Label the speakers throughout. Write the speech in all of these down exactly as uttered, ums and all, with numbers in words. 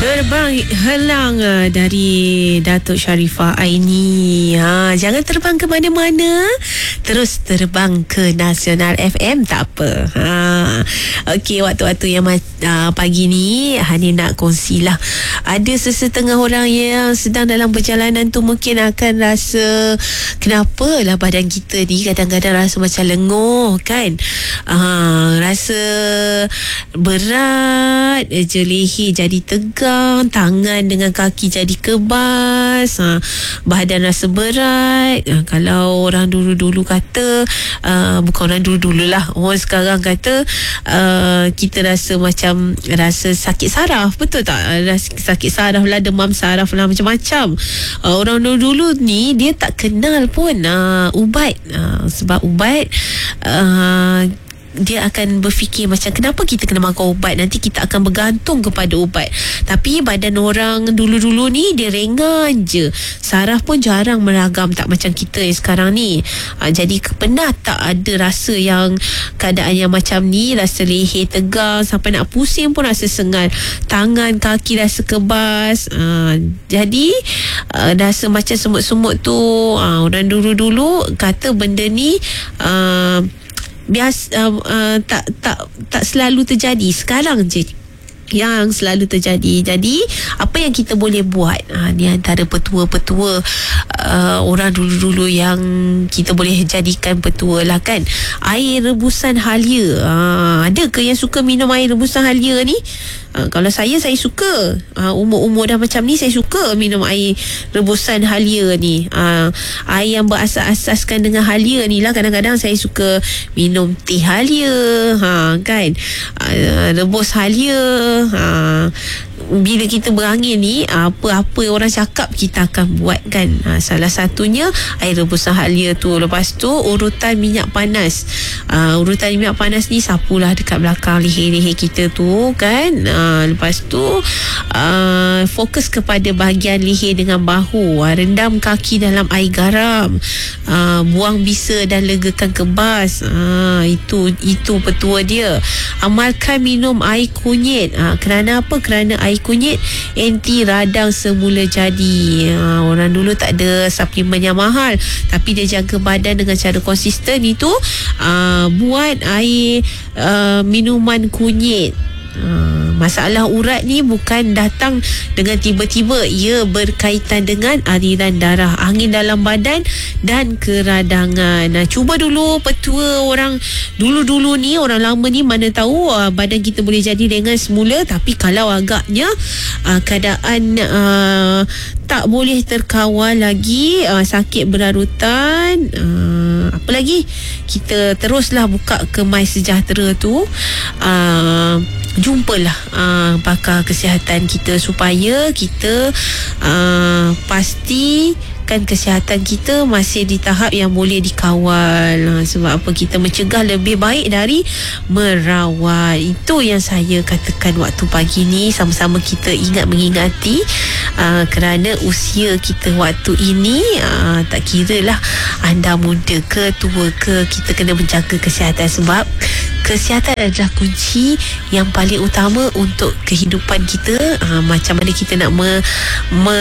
Speaker 1: Terbang helang uh, dari Datuk Sharifah Aini. Ha, jangan terbang ke mana-mana. Terus terbang ke Nasional F M, tak apa. Ha. Okey, waktu-waktu yang uh, pagi ni Hani nak kongsilah. Ada sesetengah orang yang sedang dalam perjalanan tu mungkin akan rasa kenapa lah badan kita ni kadang-kadang rasa macam lenguh kan. Uh, rasa berat je, leher jadi tegang, tangan dengan kaki jadi kebas, ha, badan rasa berat. Ha, kalau orang dulu-dulu kata, uh, bukan orang dulu-dulu lah, orang sekarang kata uh, kita rasa macam rasa sakit saraf, betul tak? Rasa sakit saraf lah, demam saraf lah, macam-macam. Uh, orang dulu-dulu ni dia tak kenal pun uh, ubat, uh, sebab ubat uh, dia akan berfikir macam kenapa kita kena makan ubat, nanti kita akan bergantung kepada ubat. Tapi badan orang dulu-dulu ni dia ringan je, saraf pun jarang meragam, tak macam kita yang sekarang ni. ha, Jadi pernah tak ada rasa yang keadaan yang macam ni, rasa leher tegang, sampai nak pusing pun rasa sengal, tangan kaki rasa kebas. ha, Jadi uh, rasa macam semut-semut tu, uh, orang dulu-dulu kata benda ni uh, biasa, uh, uh, tak tak tak selalu terjadi, sekarang je yang selalu terjadi. Jadi apa yang kita boleh buat, ha, ni antara petua-petua uh, orang dulu-dulu yang kita boleh jadikan petua lah kan. Air rebusan halia, ha, ada ke yang suka minum air rebusan halia ni? Ha, kalau saya, saya suka. ha, Umur-umur dah macam ni, saya suka minum air rebusan halia ni. ha, Air yang berasas-asaskan dengan halia ni lah. Kadang-kadang saya suka minum teh halia, ha, kan. ha, Rebus halia. ha, Bila kita berangin ni, apa-apa orang cakap kita akan buat kan. ha, Salah satunya air rebusan halia tu. Lepas tu urutan minyak panas. ha, Urutan minyak panas ni sapulah dekat belakang leher-leher kita tu kan. ha, Lepas tu uh, fokus kepada bahagian leher dengan bahu. uh, Rendam kaki dalam air garam. uh, Buang bisa dan legakan kebas. uh, Itu itu petua dia. Amalkan minum air kunyit. uh, Kerana apa? Kerana air kunyit anti radang semula jadi. uh, Orang dulu tak ada suplemen yang mahal, tapi dia jaga badan dengan cara konsisten. Itu uh, buat air uh, minuman kunyit. Uh, masalah urat ni bukan datang dengan tiba-tiba, ia berkaitan dengan aliran darah, angin dalam badan dan keradangan. Nah, cuba dulu petua orang dulu-dulu ni, orang lama ni, mana tahu uh, badan kita boleh jadi ringan semula. Tapi kalau agaknya uh, keadaan uh, tak boleh terkawal lagi, uh, sakit berarutan, uh, apa lagi, kita teruslah buka Kemai Sejahtera tu. uh, Jumpalah uh, pakar kesihatan kita supaya kita uh, pastikan kesihatan kita masih di tahap yang boleh dikawal. uh, Sebab apa? Kita mencegah lebih baik dari merawat. Itu yang saya katakan waktu pagi ni. Sama-sama kita ingat mengingati, uh, kerana usia kita waktu ini, uh, tak kira lah anda muda ke tua ke, kita kena menjaga kesihatan. Sebab kesihatan adalah kunci yang paling utama untuk kehidupan kita. Ha, macam mana kita nak me, me,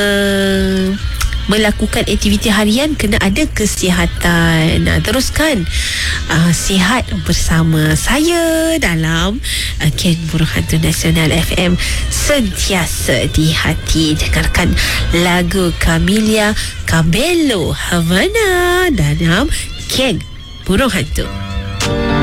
Speaker 1: melakukan aktiviti harian, kena ada kesihatan. Nah, teruskan uh, sihat bersama saya dalam uh, Ken Burhanto Nasional F M, sentiasa di hati. Dengarkan lagu Camila Cabello Havana dalam Ken Burhanto.